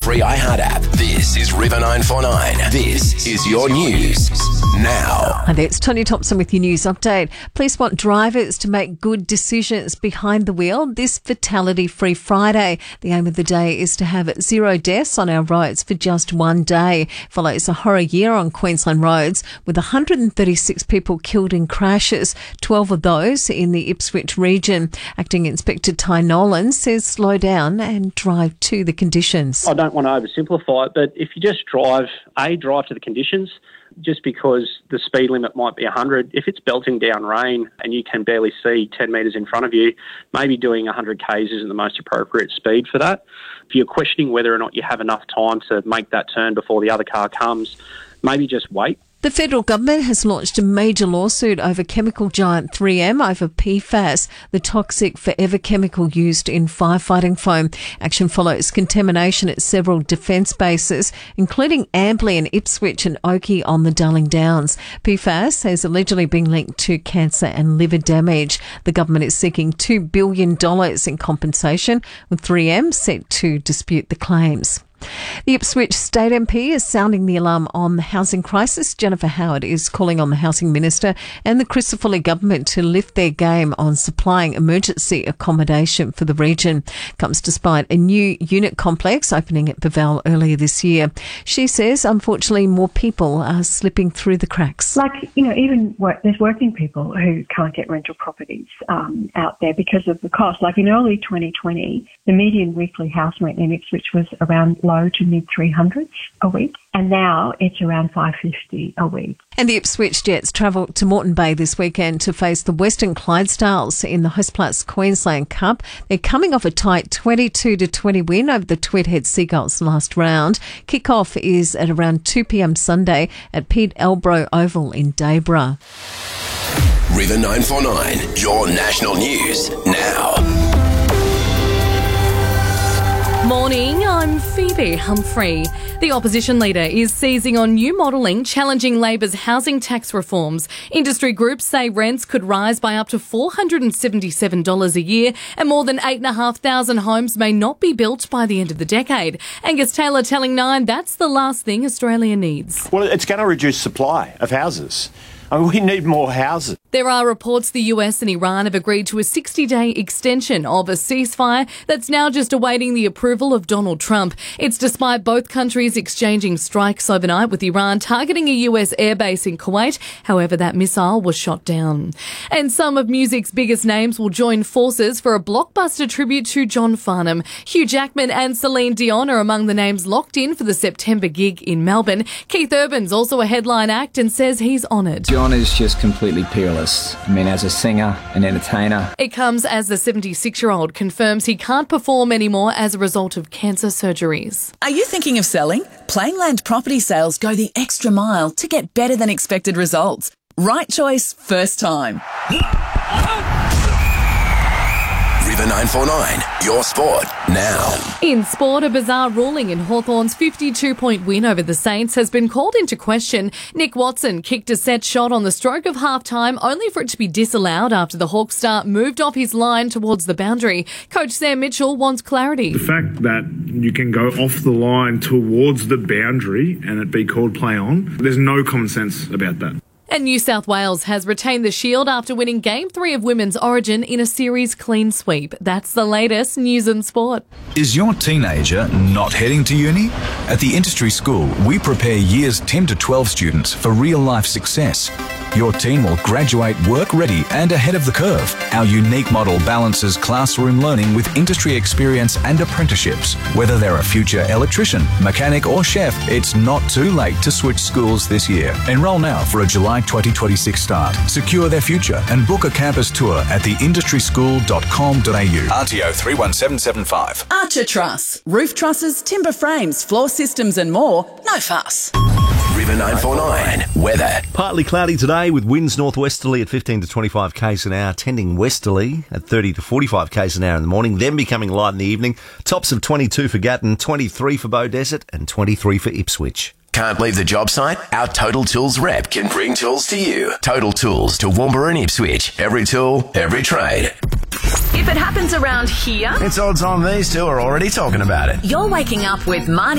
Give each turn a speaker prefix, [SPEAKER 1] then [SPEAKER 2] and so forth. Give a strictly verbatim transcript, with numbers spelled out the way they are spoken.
[SPEAKER 1] free iHeart app. This is River nine four nine. This is your news now.
[SPEAKER 2] Hi there, it's Tony Thompson with your news update. Police want drivers to make good decisions behind the wheel this Fatality-Free Friday. The aim of the day is to have zero deaths on our roads for just one day. Follows a horror year on Queensland roads with one hundred thirty-six people killed in crashes, twelve of those in the Ipswich region. Acting Inspector Ty Nolan says slow down and drive to the conditions.
[SPEAKER 3] I don't want to oversimplify it, but if you just drive, A, drive to the conditions. Just because the speed limit might be one hundred, if it's belting down rain and you can barely see ten metres in front of you, maybe doing one hundred kays isn't the most appropriate speed for that. If you're questioning whether or not you have enough time to make that turn before the other car comes, maybe just wait.
[SPEAKER 2] The federal government has launched a major lawsuit over chemical giant three M over P FAS, the toxic forever chemical used in firefighting foam. Action follows contamination at several defence bases, including Amberley and Ipswich and Oakey on the Darling Downs. P FAS has allegedly been linked to cancer and liver damage. The government is seeking two billion dollars in compensation, with three M set to dispute the claims. The Ipswich State M P is sounding the alarm on the housing crisis. Jennifer Howard is calling on the Housing Minister and the Christopher Lee government to lift their game on supplying emergency accommodation for the region. Comes despite a new unit complex opening at Bevel earlier this year. She says, unfortunately, more people are slipping through the cracks.
[SPEAKER 4] Like, you know, even work, there's working people who can't get rental properties um, out there because of the cost. Like in early twenty twenty, the median weekly house rent in Ipswich was around low to mid three hundreds a week, and now it's around five fifty a week.
[SPEAKER 2] And the Ipswich Jets travel to Moreton Bay this weekend to face the Western Clydesdales in the Hostplus Queensland Cup. They're coming off a tight twenty-two to twenty win over the Tweedhead Seagulls last round. Kick-off is at around two p.m. Sunday at Pete Elbro Oval in Dayborough.
[SPEAKER 1] River nine four nine, your national news now.
[SPEAKER 5] Morning, I'm Phoebe Humphrey. The opposition leader is seizing on new modelling challenging Labor's housing tax reforms. Industry groups say rents could rise by up to four hundred seventy-seven dollars a year and more than eight thousand five hundred homes may not be built by the end of the decade. Angus Taylor telling Nine that's the last thing Australia needs.
[SPEAKER 6] Well, it's going to reduce supply of houses. I mean, we need more houses.
[SPEAKER 5] There are reports the U S and Iran have agreed to a sixty-day extension of a ceasefire that's now just awaiting the approval of Donald Trump. It's despite both countries exchanging strikes overnight, with Iran targeting a U S airbase in Kuwait. However, that missile was shot down. And some of music's biggest names will join forces for a blockbuster tribute to John Farnham. Hugh Jackman and Celine Dion are among the names locked in for the September gig in Melbourne. Keith Urban's also a headline act and says he's honoured.
[SPEAKER 7] John is just completely peerless. I mean, as a singer, an entertainer.
[SPEAKER 5] It comes as the seventy-six-year-old confirms he can't perform anymore as a result of cancer surgeries.
[SPEAKER 8] Are you thinking of selling? Plainland Property Sales go the extra mile to get better than expected results. Right choice, first time.
[SPEAKER 1] River nine four nine, your sport now.
[SPEAKER 5] In sport, a bizarre ruling in Hawthorn's fifty-two point win over the Saints has been called into question. Nick Watson kicked a set shot on the stroke of half-time, only for it to be disallowed after the Hawk star moved off his line towards the boundary. Coach Sam Mitchell wants clarity.
[SPEAKER 9] The fact that you can go off the line towards the boundary and it be called play on, there's no common sense about that.
[SPEAKER 5] And New South Wales has retained the Shield after winning Game three of Women's Origin in a series clean sweep. That's the latest news and sport.
[SPEAKER 10] Is your teenager not heading to uni? At the Industry School, we prepare years ten to twelve students for real-life success. Your teen will graduate work-ready and ahead of the curve. Our unique model balances classroom learning with industry experience and apprenticeships. Whether they're a future electrician, mechanic or chef, it's not too late to switch schools this year. Enrol now for a July twenty twenty-six start. Secure their future and book a campus tour at the industry school dot com dot a u. R T O three one seven seven five.
[SPEAKER 8] Archer Truss. Roof trusses, timber frames, floor systems and more. No fuss.
[SPEAKER 1] River nine four nine, weather.
[SPEAKER 11] Partly cloudy today with winds northwesterly at fifteen to twenty-five k's an hour, tending westerly at thirty to forty-five k's an hour in the morning, then becoming light in the evening. Tops of twenty-two for Gatton, twenty-three for Beaudesert and twenty-three for Ipswich.
[SPEAKER 1] Can't leave the job site? Our Total Tools rep can bring tools to you. Total Tools to Woomera and Ipswich. Every tool, every trade.
[SPEAKER 12] If it happens around here,
[SPEAKER 1] it's odds on these two are already talking about it.
[SPEAKER 12] You're waking up with Marnie